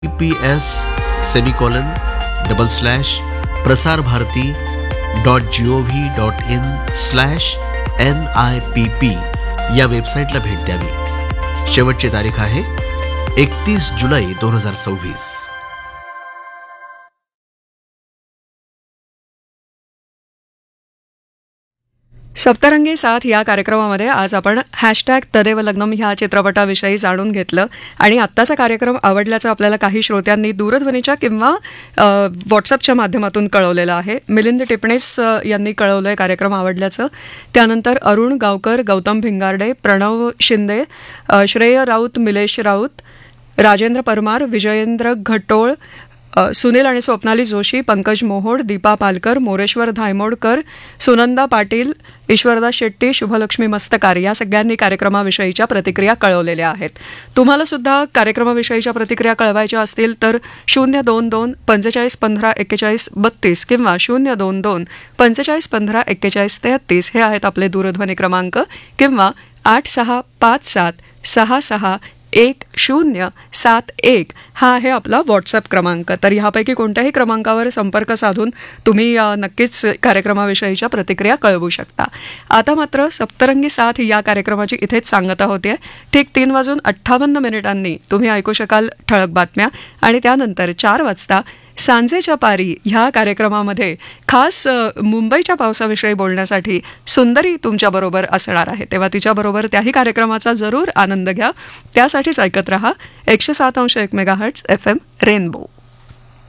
ps@prasarbharati.gov.in/nipp या वेबसाईटला भेट द्यावी. शेवटची तारीख आहे 31 जुलै 2026. सप्तरंगी साथ या कार्यक्रमामध्ये आज आपण #तदेव लग्नम ह्या चित्रपटाविषयी जाणून घेतलं आणि आत्ताचा कार्यक्रम आवडल्याचं आपल्याला काही श्रोत्यांनी दूरध्वनीच्या किंवा व्हॉट्सअपच्या माध्यमातून कळवलेलं आहे. मिलिंद टिपणेस यांनी कळवलं आहे कार्यक्रम आवडल्याचं. त्यानंतर अरुण गावकर, गौतम भिंगारडे, प्रणव शिंदे, श्रेय राऊत, मिलेश राऊत, राजेंद्र परमार, विजयेंद्र घटोळ, सुनील आणि स्वप्नाली जोशी, पंकज मोहोड, दीपा पालकर, मोरेश्वर धायमोडकर, सुनंदा पाटील, ईश्वरदास शेट्टी, शुभलक्ष्मी मस्तकार या सगळ्यांनी कार्यक्रमाविषयीच्या प्रतिक्रिया कळवलेल्या आहेत. तुम्हाला सुद्धा कार्यक्रमाविषयीच्या प्रतिक्रिया कळवायच्या असतील तर 022 45 15 41 32 किंवा 022 45 15 41 33 हे आहेत आपले दूरध्वनी क्रमांक, किंवा 8657 66 1071 हा आहे आपला व्हॉट्सअप क्रमांक. तर ह्यापैकी कोणत्याही क्रमांकावर संपर्क साधून तुम्ही नक्कीच कार्यक्रमाविषयीच्या प्रतिक्रिया कळवू शकता. आता मात्र सप्तरंगी साथ या कार्यक्रमाची इथेच सांगता होते. ठीक 3:58 तुम्ही ऐकू शकाल ठळक बातम्या आणि त्यानंतर 4 वाजता सांजेच्या पारी ह्या कार्यक्रमामध्ये खास मुंबईच्या पावसाविषयी बोलण्यासाठी सुंदरी तुमच्याबरोबर असणार आहे. तेव्हा तिच्याबरोबर त्याही कार्यक्रमाचा जरूर आनंद घ्या. त्यासाठीच ऐकत रहा 107.1 मेगाहर्ट्झ FM रेनबो.